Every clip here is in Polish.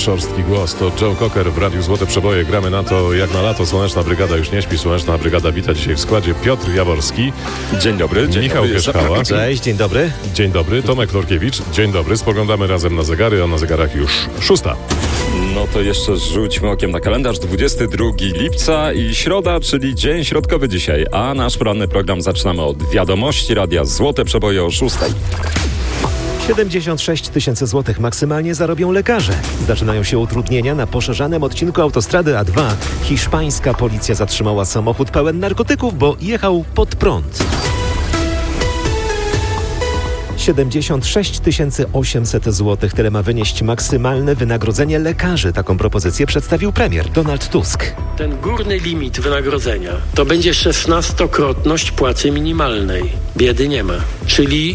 szorstki głos. To Joe Cocker w Radiu Złote Przeboje. Gramy na to jak na lato. Słoneczna Brygada już nie śpi. Słoneczna Brygada wita dzisiaj w składzie Piotr Jaworski. Dzień dobry. Michał Pierzchała. Cześć, dzień dobry. Dzień dobry. Tomek Lorkiewicz. Dzień dobry. Spoglądamy razem na zegary, a na zegarach już 6. No to jeszcze rzućmy okiem na kalendarz. 22 lipca i środa, czyli dzień środkowy dzisiaj. A nasz poranny program zaczynamy od wiadomości Radia Złote Przeboje o 6. 76 tysięcy złotych maksymalnie zarobią lekarze. Zaczynają się utrudnienia na poszerzanym odcinku autostrady A2. Hiszpańska policja zatrzymała samochód pełen narkotyków, bo jechał pod prąd. 76 800 złotych. Tyle ma wynieść maksymalne wynagrodzenie lekarzy. Taką propozycję przedstawił premier Donald Tusk. Ten górny limit wynagrodzenia to będzie 16-krotność płacy minimalnej. Biedy nie ma. Czyli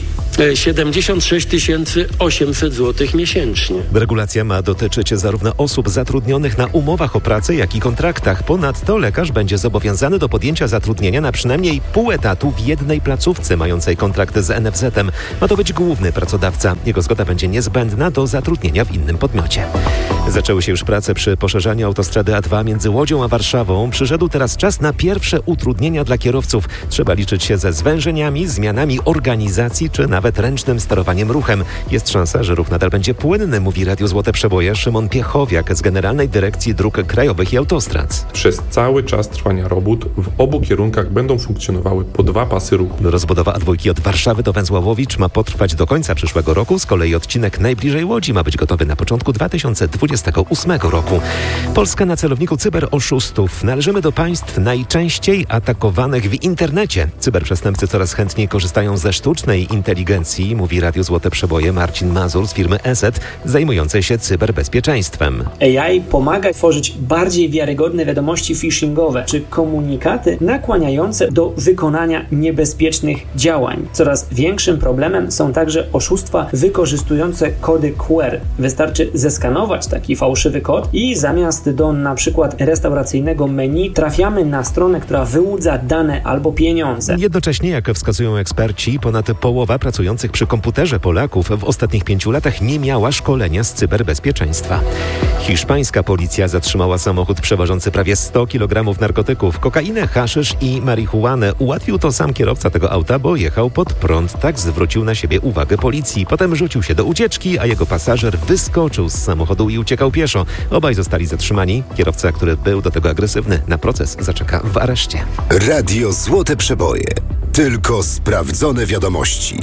76 800 zł miesięcznie. Regulacja ma dotyczyć zarówno osób zatrudnionych na umowach o pracę, jak i kontraktach. Ponadto lekarz będzie zobowiązany do podjęcia zatrudnienia na przynajmniej pół etatu w jednej placówce mającej kontrakt z NFZ-em. Ma to być główny pracodawca. Jego zgoda będzie niezbędna do zatrudnienia w innym podmiocie. Zaczęły się już prace przy poszerzaniu autostrady A2 między Łodzią a Warszawą. Przyszedł teraz czas na pierwsze utrudnienia dla kierowców. Trzeba liczyć się ze zwężeniami, zmianami organizacji czy nawet ręcznym sterowaniem ruchem. Jest szansa, że ruch nadal będzie płynny, mówi Radiu Złote Przeboje Szymon Piechowiak z Generalnej Dyrekcji Dróg Krajowych i Autostrad. Przez cały czas trwania robót w obu kierunkach będą funkcjonowały po 2 pasy ruchu. Rozbudowa A2 od Warszawy do Węzławowicz ma potrwać do końca przyszłego roku. Z kolei odcinek najbliżej Łodzi ma być gotowy na początku 2028 roku. Polska na celowniku cyberoszustów. Należymy do państw najczęściej atakowanych w internecie. Cyberprzestępcy coraz chętniej korzystają ze sztucznej inteligencji, mówi Radiu Złote Przeboje Marcin Mazur z firmy ESET, zajmującej się cyberbezpieczeństwem. AI pomaga tworzyć bardziej wiarygodne wiadomości phishingowe, czy komunikaty nakłaniające do wykonania niebezpiecznych działań. Coraz większym problemem są także oszustwa wykorzystujące kody QR. Wystarczy zeskanować taki fałszywy kod i zamiast do na przykład restauracyjnego menu trafiamy na stronę, która wyłudza dane albo pieniądze. Jednocześnie, jak wskazują eksperci, ponad połowa pracujących przy komputerze Polaków w ostatnich 5 latach nie miała szkolenia z cyberbezpieczeństwa. Hiszpańska policja zatrzymała samochód przewożący prawie 100 kg narkotyków, kokainę, haszysz i marihuanę. Ułatwił to sam kierowca tego auta, bo jechał pod prąd. Tak zwrócił na siebie uwagę policji. Potem rzucił się do ucieczki, a jego pasażer wyskoczył z samochodu i uciekał pieszo. Obaj zostali zatrzymani. Kierowca, który był do tego agresywny, na proces zaczeka w areszcie. Radio Złote Przeboje. Tylko sprawdzone wiadomości.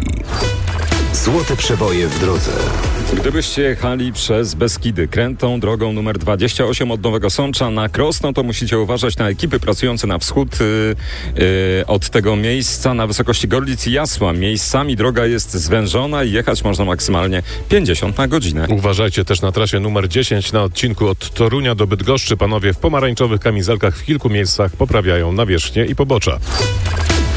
Złote Przeboje w drodze. Gdybyście jechali przez Beskidy krętą drogą numer 28 od Nowego Sącza na Krosno, to musicie uważać na ekipy pracujące na wschód od tego miejsca na wysokości Gorlic i Jasła. Miejscami droga jest zwężona i jechać można maksymalnie 50 na godzinę. Uważajcie też na trasie numer 10 na odcinku od Torunia do Bydgoszczy. Panowie w pomarańczowych kamizelkach w kilku miejscach poprawiają nawierzchnię i pobocza.